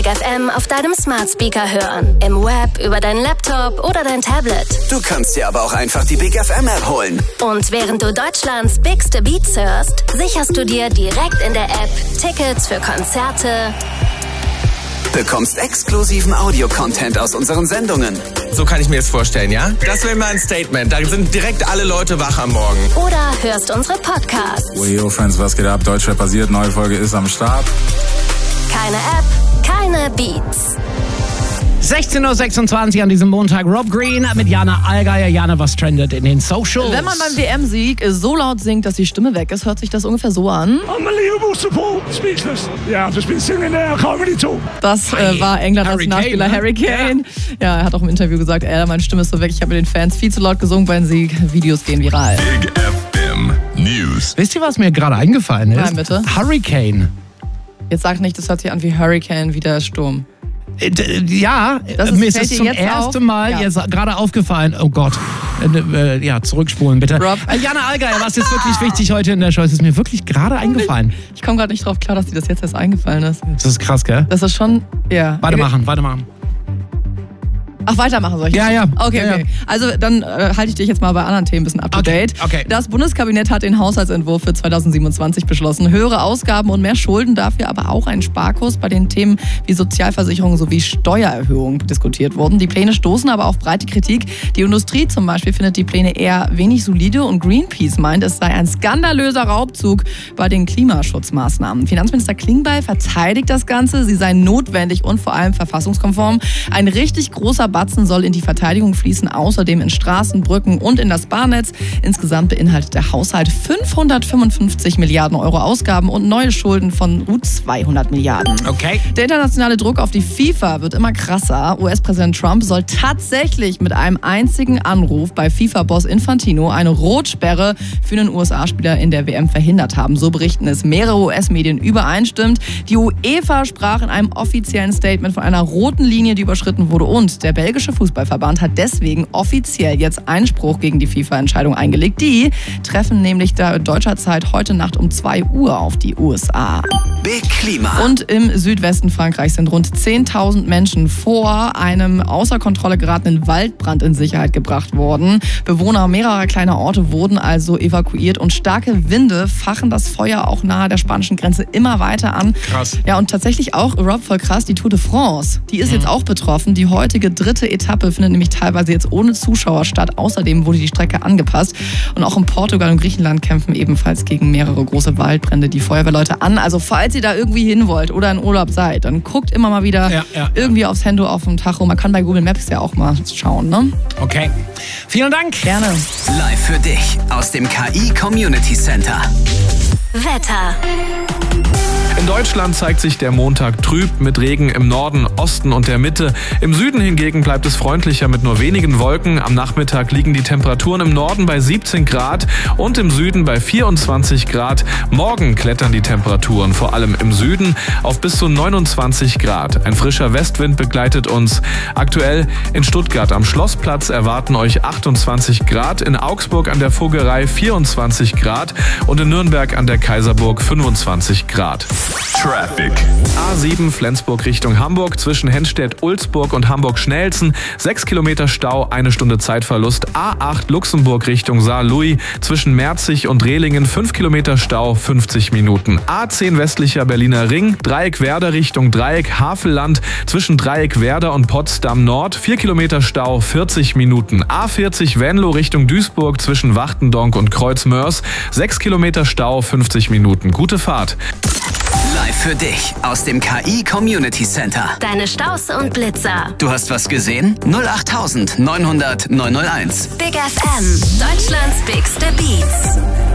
FM auf deinem Smart Speaker hören, im Web, über deinen Laptop oder dein Tablet. Du kannst dir aber auch einfach die Big FM App holen. Und während du Deutschlands bigste Beats hörst, sicherst du dir direkt in der App Tickets für Konzerte, Bekommst exklusiven Audio-Content aus unseren Sendungen. So kann ich mir das vorstellen, ja? Das wäre mal ein Statement. Da sind direkt alle Leute wach am Morgen. oder hörst unsere Podcasts. Yo, Friends, was geht ab? Deutschrap basiert, neue Folge ist am Start. Keine App, keine Beats. 16.26 Uhr an diesem Montag. Rob Green mit Jana Allgeier. Jana, was trendet in den Socials? Wenn man beim WM-Sieg so laut singt, dass die Stimme weg ist, hört sich das ungefähr so an. Unbelievable support, speechless. Yeah, I've just been singing there, I can't really talk. Das war England-Nationalspieler Harry Kane. Ja, er hat auch im Interview gesagt, meine Stimme ist so weg, ich habe mit den Fans viel zu laut gesungen beim Sieg. Videos gehen viral. Big FM News. Wisst ihr, was mir gerade eingefallen ist? Nein, bitte. Hurricane. Jetzt sag nicht, das hört sich an wie Hurricane, wie der Sturm. Ja, Das mir ist fällt es dir zum jetzt ersten auf? Mal Ja. jetzt gerade aufgefallen. Oh Gott. Ja, zurückspulen bitte. Rob. Jana Allgeier, was ist wirklich wichtig heute in der Show? Es ist mir wirklich gerade eingefallen. Ich komme gerade nicht drauf klar, dass dir das jetzt erst eingefallen ist. Das ist krass, gell? Das ist schon, ja. Weitermachen. Ach, weitermachen soll ich? Ja. Okay, Ja, okay. Also dann halte ich dich jetzt mal bei anderen Themen ein bisschen up to date. Okay. Das Bundeskabinett hat den Haushaltsentwurf für 2027 beschlossen. Höhere Ausgaben und mehr Schulden, dafür aber auch ein Sparkurs bei den Themen wie Sozialversicherung sowie Steuererhöhungen diskutiert wurden. Die Pläne stoßen aber auf breite Kritik. Die Industrie zum Beispiel findet die Pläne eher wenig solide und Greenpeace meint, es sei ein skandalöser Raubzug bei den Klimaschutzmaßnahmen. Finanzminister Klingbeil verteidigt das Ganze. Sie seien notwendig und vor allem verfassungskonform. Ein richtig großer Batzen soll in die Verteidigung fließen, außerdem in Straßen, Brücken und in das Bahnnetz. Insgesamt beinhaltet der Haushalt 555 Milliarden Euro Ausgaben und neue Schulden von gut 200 Milliarden. Okay. Der internationale Druck auf die FIFA wird immer krasser. US-Präsident Trump soll tatsächlich mit einem einzigen Anruf bei FIFA-Boss Infantino eine Rotsperre für einen USA-Spieler in der WM verhindert haben. So berichten es mehrere US-Medien übereinstimmend. Die UEFA sprach in einem offiziellen Statement von einer roten Linie, die überschritten wurde, und der belgische Fußballverband hat deswegen offiziell jetzt Einspruch gegen die FIFA-Entscheidung eingelegt. Die treffen nämlich deutscher Zeit heute Nacht um 2 Uhr auf die USA. Big Klima. Und im Südwesten Frankreichs sind rund 10.000 Menschen vor einem außer Kontrolle geratenen Waldbrand in Sicherheit gebracht worden. Bewohner mehrerer kleiner Orte wurden also evakuiert und starke Winde fachen das Feuer auch nahe der spanischen Grenze immer weiter an. Krass. Ja, und tatsächlich auch, Rob, voll krass, die Tour de France, die ist jetzt auch betroffen. Die heutige 3. Etappe findet nämlich teilweise jetzt ohne Zuschauer statt. Außerdem wurde die Strecke angepasst. Und auch in Portugal und Griechenland kämpfen ebenfalls gegen mehrere große Waldbrände die Feuerwehrleute an. Also falls ihr da irgendwie hin wollt oder in Urlaub seid, dann guckt immer mal wieder irgendwie aufs Handy auf dem Tacho. Man kann bei Google Maps ja auch mal schauen, ne? Okay. Vielen Dank. Gerne. Live für dich aus dem KI Community Center. Wetter. In Deutschland zeigt sich der Montag trüb mit Regen im Norden, Osten und der Mitte. Im Süden hingegen bleibt es freundlicher mit nur wenigen Wolken. Am Nachmittag liegen die Temperaturen im Norden bei 17 Grad und im Süden bei 24 Grad. Morgen klettern die Temperaturen vor allem im Süden auf bis zu 29 Grad. Ein frischer Westwind begleitet uns. Aktuell in Stuttgart am Schlossplatz erwarten euch 28 Grad, in Augsburg an der Vogelrei 24 Grad und in Nürnberg an der Kaiserburg 25 Grad. Traffic. A7 Flensburg Richtung Hamburg zwischen Henstedt-Ulzburg und Hamburg-Schnelzen. 6 Kilometer Stau, 1 Stunde Zeitverlust. A8 Luxemburg Richtung Saarlouis zwischen Merzig und Rehlingen. 5 Kilometer Stau, 50 Minuten. A10 westlicher Berliner Ring. Dreieck Werder Richtung Dreieck Havelland zwischen Dreieck Werder und Potsdam Nord. 4 Kilometer Stau, 40 Minuten. A40 Venlo Richtung Duisburg zwischen Wachtendonk und Kreuzmörs. 6 Kilometer Stau, 50 Minuten. Gute Fahrt. Live für dich aus dem KI Community Center. Deine Staus und Blitzer. Du hast was gesehen? 08900 901. Big FM. Deutschlands bigste Beats.